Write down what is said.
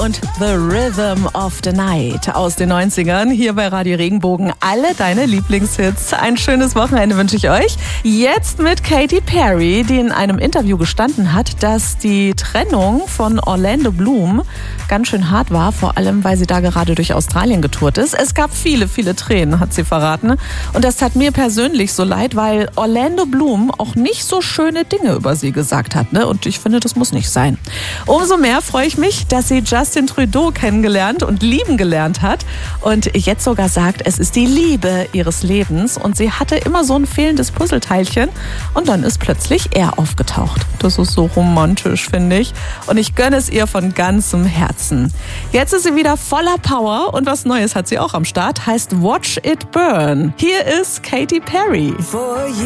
und The Rhythm of the Night aus den 90ern hier bei Radio Regenbogen. Alle deine Lieblingshits. Ein schönes Wochenende wünsche ich euch. Jetzt mit Katy Perry, die in einem Interview gestanden hat, dass die Trennung von Orlando Bloom ganz schön hart war, vor allem weil sie da gerade durch Australien getourt ist. Es gab viele, viele Tränen, hat sie verraten. Und das tat mir persönlich so leid, weil Orlando Bloom auch nicht so schöne Dinge über sie gesagt hat. Ne? Und ich finde, das muss nicht sein. Umso mehr freue ich mich, dass sie Justin Trudeau kennengelernt und lieben gelernt hat. Und jetzt sogar sagt, es ist die Liebe ihres Lebens. Und sie hatte immer so ein fehlendes Puzzleteilchen. Und dann ist plötzlich er aufgetaucht. Das ist so romantisch, finde ich. Und ich gönne es ihr von ganzem Herzen. Jetzt ist sie wieder voller Power. Und was Neues hat sie auch am Start. Heißt Watch It Burn. Hier ist Katy Perry.